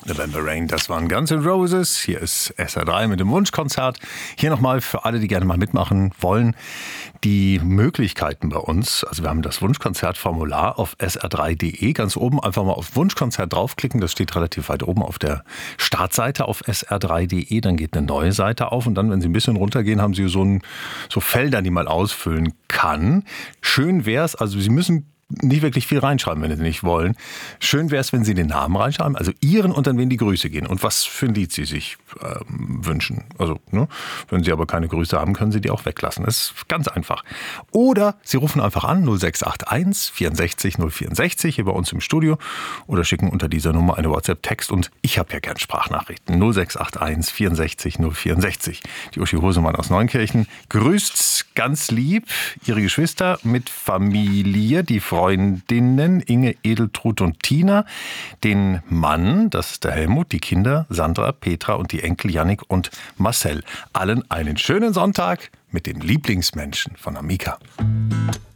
November Rain, das waren Guns N' Roses. Hier ist SR3 mit dem Wunschkonzert. Hier nochmal für alle, die gerne mal mitmachen wollen, die Möglichkeiten bei uns. Also wir haben das Wunschkonzertformular auf sr3.de. Ganz oben einfach mal auf Wunschkonzert draufklicken. Das steht relativ weit oben auf der Startseite auf sr3.de. Dann geht eine neue Seite auf und dann, wenn Sie ein bisschen runtergehen, haben Sie so Felder, die man ausfüllen kann. Schön wäre es, also Sie müssen nicht wirklich viel reinschreiben, wenn Sie nicht wollen. Schön wäre es, wenn Sie den Namen reinschreiben, also Ihren und dann wen die Grüße gehen und was für ein Lied Sie sich wünschen. Also, wenn Sie aber keine Grüße haben, können Sie die auch weglassen. Das ist ganz einfach. Oder Sie rufen einfach an 0681 64 064 hier bei uns im Studio oder schicken unter dieser Nummer eine WhatsApp-Text und ich habe ja gern Sprachnachrichten. 0681 64 064. Die Uschi Hosemann aus Neunkirchen grüßt ganz lieb ihre Geschwister mit Familie, die Freundinnen Inge, Edeltrud und Tina, den Mann, das ist der Helmut, die Kinder Sandra, Petra und die Enkel Jannik und Marcel. Allen einen schönen Sonntag mit dem Lieblingsmenschen von Amika.